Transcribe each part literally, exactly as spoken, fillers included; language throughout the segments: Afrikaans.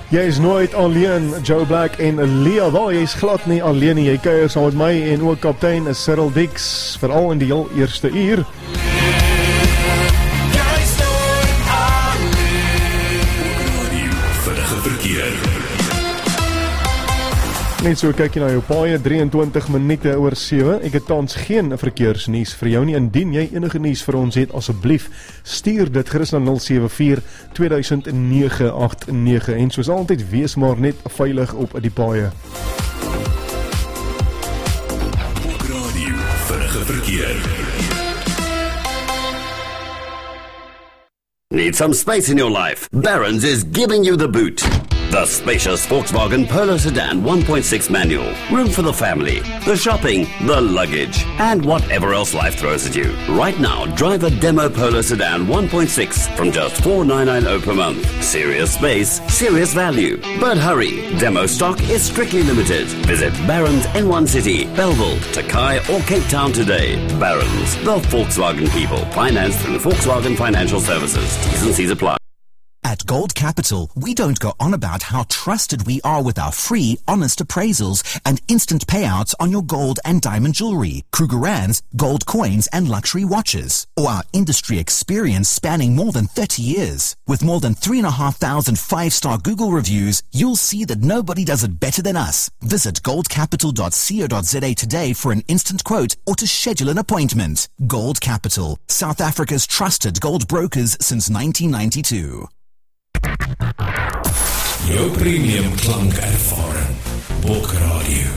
Jy is nooit alleen, Joe Black en Leah, wel jy is glad nie alleen nie, jy kuier saam met my en ook kaptein is Cyril Dix, veral in die heel eerste uur. Net so kyk jy na jou paaie, drieëntwintig minute oor sewe. Ek het tans geen verkeersnuus vir jou nie. Indien jy enige nuus vir ons het, asseblief stuur dit gerus na nul sewe vier twee duisend nege agt nege en soos altyd wees maar net veilig op die paaie. Radio Vinnige Verkeer. Need some space in your life? Barron's is giving you the boot. The spacious Volkswagen Polo Sedan one point six manual. Room for the family, the shopping, the luggage, and whatever else life throws at you. Right now, drive a demo Polo Sedan one point six from just four thousand nine hundred ninety-nine per month. Serious space, serious value. But hurry, demo stock is strictly limited. Visit Barron's N one City, Belleville, Takai or Cape Town today. Barron's, the Volkswagen people. Financed through Volkswagen Financial Services. T's and C's apply. At Gold Capital, we don't go on about how trusted we are with our free, honest appraisals and instant payouts on your gold and diamond jewelry, Krugerrands, gold coins and luxury watches, or our industry experience spanning more than thirty years. With more than three and a half thousand five-star Google reviews, you'll see that nobody does it better than us. Visit gold capital dot co dot za today for an instant quote or to schedule an appointment. Gold Capital, South Africa's trusted gold brokers since nineteen ninety-two. Jou premium klankervaring, Bok Radio.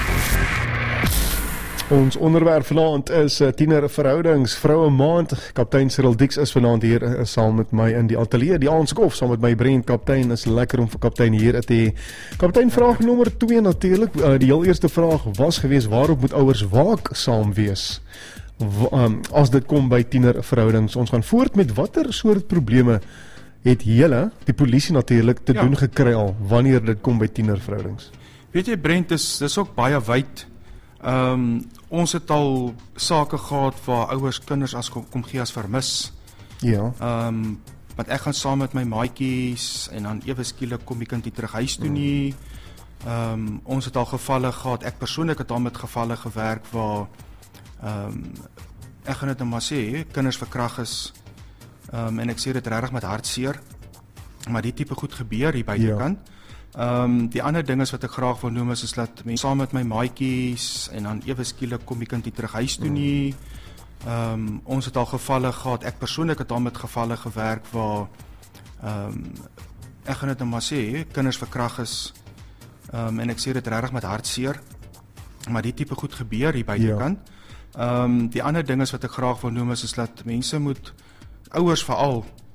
Ons onderwerp vanaand is uh, tienerverhoudings, vroue maand. Kaptein Cyril Dix is vanaand hier uh, saam met my in die ateljee. Die aanskof saam met my Brent kaptein, is lekker om vir kaptein hier te hê. Kaptein, vraag nommer twee natuurlik. Uh, die heel eerste vraag was gewees, waarop moet ouers waaksaam wees um, as dit kom by tienerverhoudings? Ons gaan voort met watter soort probleme het julle, die polisie natuurlik, te ja. doen gekry al, wanneer dit kom by tienerverhoudings? Weet jy Brent, dis, dis ook baie wyd. Um, ons het al sake gehad waar ouers kinders as kom, kom gee as vermis. Ja. Um, want ek gaan saam met my maatjies en dan ewe skielik kom die kind nie terug huis toe nie. Um, ons het al gevalle gehad, ek persoonlik het al met gevalle gewerk waar um, ek gaan dit nou maar sê, kinders verkrag is. Um, en ek sê dit regtig met hartseer, maar die tipe goed gebeur hier buitekant. Ja. Um, die ander ding is wat ek graag wil noem is, is dat mense saam met my maatjies en dan ewe skielik kom die kind nie terug huis toe nie. Um, ons het al gevalle gehad, ek persoonlik het al met gevalle gewerk waar um, ek gaan dit nou maar sê, kinders verkrag is, um, en ek sê dit regtig met hartseer, maar die tipe goed gebeur hier buitekant. Ja. Um, die ander ding is wat ek graag wil noem is, is dat mense moet ouers veral